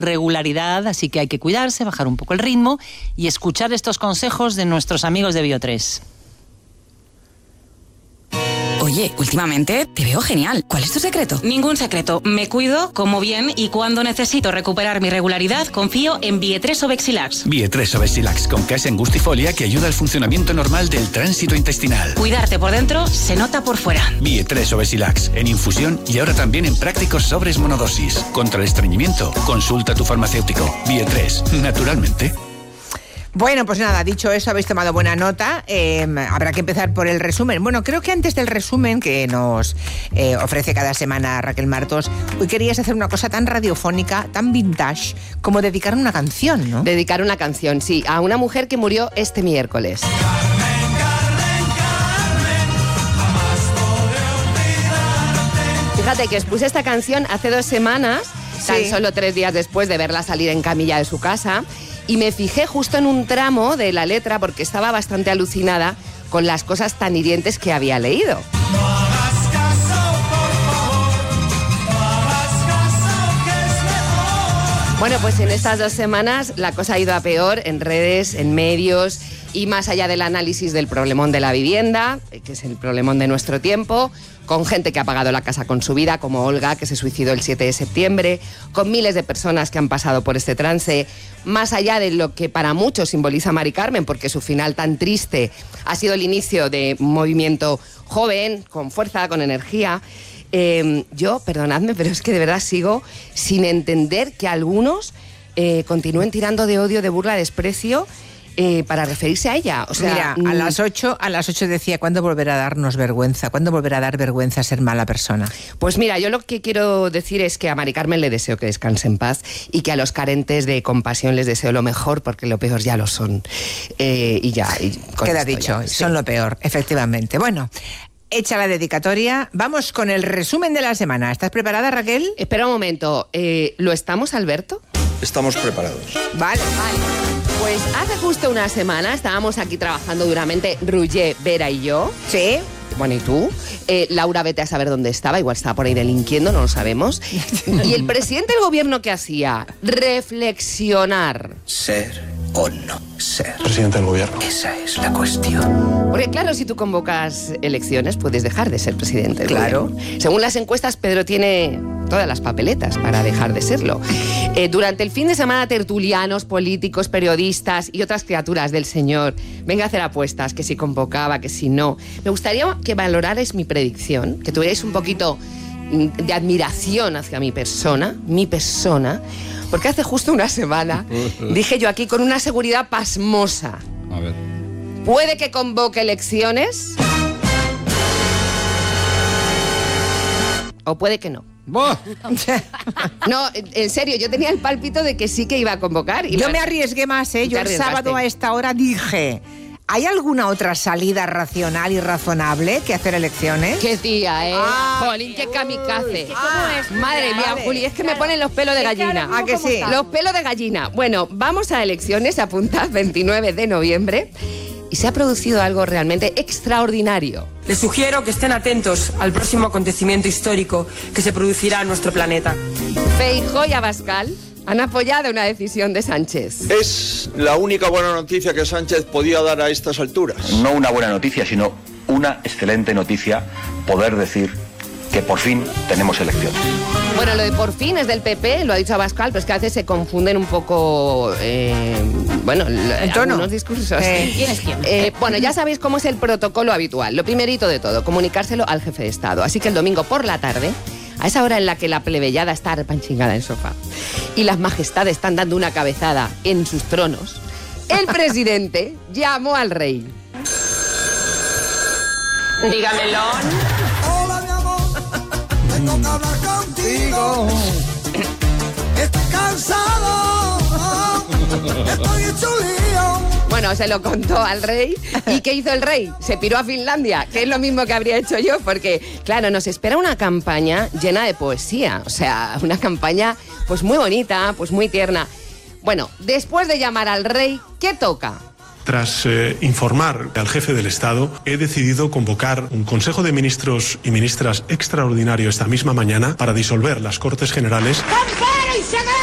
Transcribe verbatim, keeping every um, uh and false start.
regularidad, así que hay que cuidarse, bajar un poco el ritmo y escuchar estos consejos de nuestros amigos de Bio tres. Oye, últimamente te veo genial. ¿Cuál es tu secreto? Ningún secreto. Me cuido, como bien y cuando necesito recuperar mi regularidad, confío en Bio tres Obexilax. Bio tres Obexilax con case angustifolia que ayuda al funcionamiento normal del tránsito intestinal. Cuidarte por dentro se nota por fuera. Bio tres Obexilax en infusión y ahora también en prácticos sobres monodosis. Contra el estreñimiento, consulta a tu farmacéutico. Bio tres, naturalmente. Bueno, pues nada, dicho eso, habéis tomado buena nota. Eh, habrá que empezar por el resumen. Bueno, creo que antes del resumen que nos eh, ofrece cada semana Raquel Martos, hoy querías hacer una cosa tan radiofónica, tan vintage, como dedicar una canción, ¿no? Dedicar una canción, sí, a una mujer que murió este miércoles. Fíjate que os puse esta canción hace dos semanas, sí. Tan solo tres días después de verla salir en camilla de su casa. Y me fijé justo en un tramo de la letra porque estaba bastante alucinada con las cosas tan hirientes que había leído. No hagas caso, por favor, no hagas caso, que es mejor. Bueno, pues en estas dos semanas la cosa ha ido a peor en redes, en medios y más allá del análisis del problemón de la vivienda, que es el problemón de nuestro tiempo, con gente que ha pagado la casa con su vida, como Olga, que se suicidó el siete de septiembre, con miles de personas que han pasado por este trance, más allá de lo que para muchos simboliza Mari Carmen, porque su final tan triste ha sido el inicio de un movimiento joven, con fuerza, con energía. Eh, yo, perdonadme, pero es que de verdad sigo sin entender que algunos eh, continúen tirando de odio, de burla, de desprecio, Eh, para referirse a ella. O sea, mira, a las ocho, a las ocho decía, ¿cuándo volverá a darnos vergüenza? ¿Cuándo volverá a dar vergüenza ser mala persona? Pues mira, yo lo que quiero decir es que a Mari Carmen le deseo que descanse en paz y que a los carentes de compasión les deseo lo mejor, porque lo peor ya lo son. Eh, y ya. Y Queda dicho, ya, son sí. Lo peor, efectivamente. Bueno, hecha la dedicatoria, vamos con el resumen de la semana. ¿Estás preparada, Raquel? Espera un momento, eh, ¿lo estamos, Alberto? Estamos preparados. Vale, vale. Pues hace justo una semana estábamos aquí trabajando duramente, Roger, Vera y yo. Sí. Bueno, ¿y tú? Eh, Laura, vete a saber dónde estaba, igual estaba por ahí delinquiendo, no lo sabemos. Y el presidente del gobierno, ¿qué hacía? Reflexionar. Ser o no ser. Presidente del gobierno. Esa es la cuestión. Porque claro, si tú convocas elecciones, puedes dejar de ser presidente del claro. gobierno. Según las encuestas, Pedro tiene todas las papeletas para dejar de serlo. Eh, durante el fin de semana, tertulianos, políticos, periodistas y otras criaturas del señor, venga a hacer apuestas, que si convocaba, que si no. Me gustaría que valorarais mi predicción, que tuvierais un poquito de admiración hacia mi persona, mi persona, porque hace justo una semana dije yo aquí con una seguridad pasmosa. A ver. ¿Puede que convoque elecciones? ¿O puede que no? No, en serio, yo tenía el pálpito de que sí que iba a convocar. Y yo me arriesgué más, ¿eh? Yo el sábado a esta hora dije... ¿Hay alguna otra salida racional y razonable que hacer elecciones? ¡Qué tía, eh! Ah, ¡Jolín, qué kamikaze! Ah, madre mía, vale, Juli, es que claro, me ponen los pelos de gallina. ¿A que sí? Los pelos de gallina. Bueno, vamos a elecciones, apuntad, veintinueve de noviembre. Y se ha producido algo realmente extraordinario. Les sugiero que estén atentos al próximo acontecimiento histórico que se producirá en nuestro planeta. Feijóo y Abascal han apoyado una decisión de Sánchez. Es la única buena noticia que Sánchez podía dar a estas alturas. No una buena noticia, sino una excelente noticia poder decir que por fin tenemos elecciones. Bueno, lo de por fin es del P P, lo ha dicho Abascal, pero es que a veces se confunden un poco, eh, bueno, el tono. Algunos discursos. Eh, ¿Quién es quién? Eh, bueno, ya sabéis cómo es el protocolo habitual. Lo primerito de todo, comunicárselo al jefe de Estado. Así que el domingo por la tarde, a esa hora en la que la plebeyada está repanchingada en el sofá y las majestades están dando una cabezada en sus tronos, el presidente llamó al rey. Dígamelo. Hola, mi amor, tengo que hablar contigo. Estoy cansado, estoy hecho lío. Bueno, se lo contó al rey. ¿Y qué hizo el rey? Se piró a Finlandia, que es lo mismo que habría hecho yo, porque, claro, nos espera una campaña llena de poesía. O sea, una campaña pues muy bonita, pues muy tierna. Bueno, después de llamar al rey, ¿qué toca? Tras eh, informar al jefe del Estado, he decidido convocar un Consejo de Ministros y Ministras extraordinario esta misma mañana para disolver las Cortes Generales. ¡Campana y se